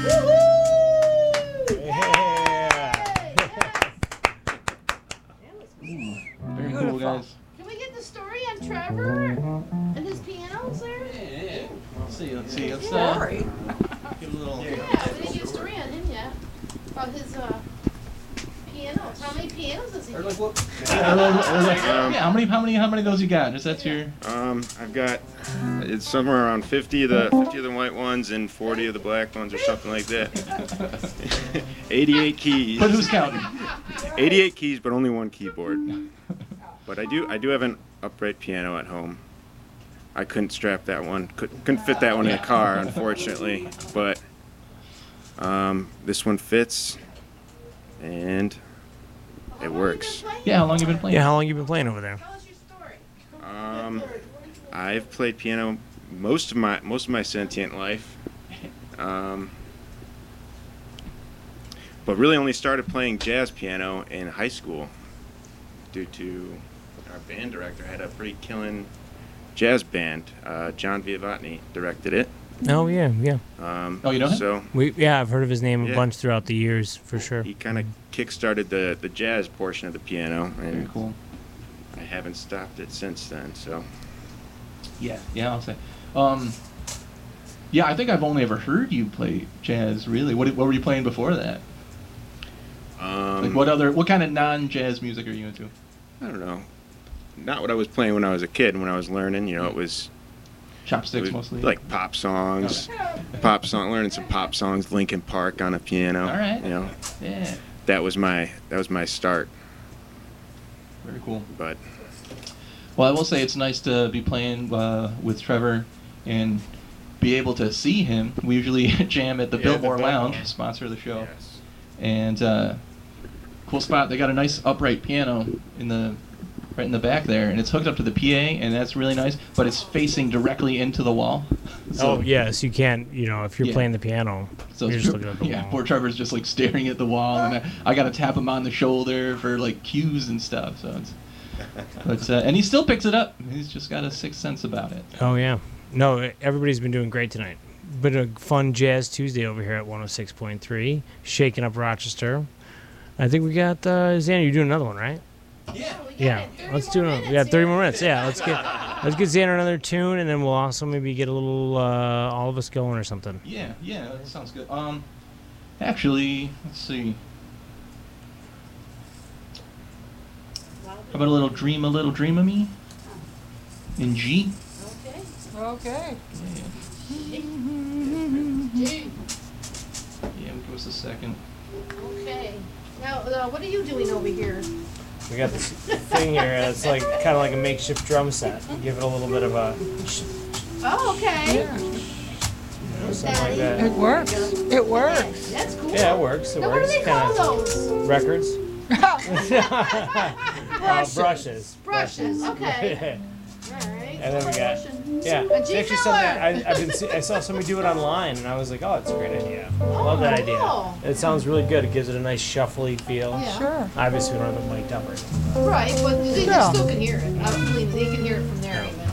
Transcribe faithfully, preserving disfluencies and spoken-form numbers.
Very cool, guys. Can we get the story on Trevor and his pianos there? Yeah, yeah. Let's see, let's see. Let's Yeah. uh, give a little. Yeah, we didn't get a story on him yet. About his uh, pianos. How many pianos does he have? Yeah, yeah, how many, how many, how many of those you got? Is that your? Um, I've got it's somewhere around fifty of the fifty of the white ones and forty of the black ones, or something like that. eighty-eight keys. But who's counting? eighty-eight keys, but only one keyboard. But I do I do have an upright piano at home. I couldn't strap that one. Couldn't couldn't fit that one in the car, unfortunately. But um, this one fits, and it works. Yeah, how long you been playing? Yeah, how long you been playing over there? Tell us your story. Um, I've played piano most of my most of my sentient life, um, but really only started playing jazz piano in high school due to our band director had a pretty killing jazz band. Uh, John Viavatni directed it. Oh yeah, yeah. Um, Oh, you know him? So We yeah, I've heard of his name a Yeah. bunch throughout the years for sure. he kind of kick-started the the jazz portion of the piano, Very and cool. I haven't stopped it since then. So. Yeah, yeah, I'll say. Um, yeah, I think I've only ever heard you play jazz. Really, what what were you playing before that? Um, Like what other, what kind of non-jazz music are you into? I don't know. Not what I was playing when I was a kid. When I was learning, you know, it was, it Chopsticks was mostly. like pop songs, pop song, learning some pop songs, Linkin Park on a piano. All right. You know, Yeah, that was my that was my start. very cool. But Well, I will say it's nice to be playing uh, with Trevor and be able to see him. We usually jam at the Yeah, Biltmore the Lounge, Biltmore. sponsor of the show. yes. And uh, cool spot. They got a nice upright piano in the right in the back there, and it's hooked up to the P A, and that's really nice. But it's facing directly into the wall. So, Oh yes, you can't. You know, if you're Yeah. playing the piano, So you're it's just tr- looking at the yeah, wall. poor Trevor's just like staring at the wall, and I, I got to tap him on the shoulder for like cues and stuff. So it's, but uh, and he still picks it up. He's just got a sixth sense about it. Oh yeah. No, everybody's been doing great tonight. Been a fun Jazz Tuesday over here at one oh six point three, shaking up Rochester. I think we got uh, Xander. You're doing another one, right? Yeah. We got Yeah. it. thirty Let's more do it. minutes We got thirty here. more minutes. Yeah. Let's get let's get Xander another tune, and then we'll also maybe get a little uh, all of us going or something. Yeah, yeah, that sounds good. Um, actually, let's see. How about a little dream, a little dream of me? In G? Okay. Okay. Yeah, Gee. yeah, give us a second. Okay. Now, uh, what are you doing over here? We got this thing here. It's like kind of like a makeshift drum set. Give it a little bit of a Oh, okay. Yeah. something like It that. works. It works. That's cool. Yeah, it works. It Now, what do works. they call Kinda those? records. Uh, brushes. Brushes, okay. All right. And then we got Russian. yeah. A It's G actually something filler. I, I've been see, I saw somebody do it online, and I was like, oh, it's a great idea. I love that idea. Oh. It sounds really good. It gives it a nice shuffly feel. Yeah. Sure. Obviously, we don't have it mic'd up right now. Right, but they, Yeah. they still can hear it. I believe they can hear it from there.